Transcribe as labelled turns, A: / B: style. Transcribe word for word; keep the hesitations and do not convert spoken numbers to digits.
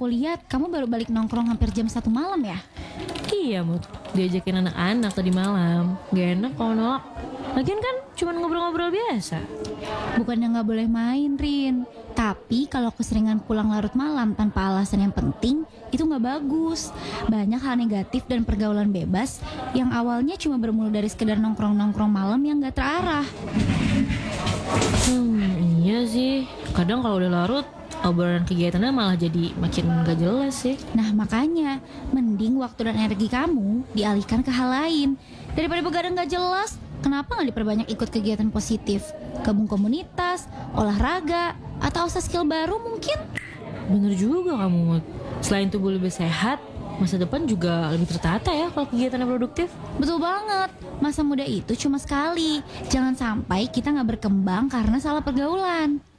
A: aku lihat kamu baru balik nongkrong hampir jam satu malam ya?
B: Iya Mut, diajakin anak-anak tadi malam. Gak enak kalau nolak. Lagian kan cuma ngobrol-ngobrol biasa.
A: Bukannya nggak boleh main, Rin. Tapi kalau keseringan pulang larut malam tanpa alasan yang penting, itu nggak bagus. Banyak hal negatif dan pergaulan bebas yang awalnya cuma bermula dari sekedar nongkrong-nongkrong malam yang nggak terarah.
B: Hmm, iya sih. Kadang kalau udah larut, obrolan kegiatannya malah jadi makin gak jelas sih.
A: Nah makanya, mending waktu dan energi kamu dialihkan ke hal lain. Daripada begadang nggak jelas, kenapa nggak diperbanyak ikut kegiatan positif? Gabung komunitas, olahraga, atau asah skill baru mungkin?
B: Bener juga kamu Mut. Selain tubuh lebih sehat, masa depan juga lebih tertata ya kalau kegiatannya produktif.
A: Betul banget, masa muda itu cuma sekali. Jangan sampai kita nggak berkembang karena salah pergaulan.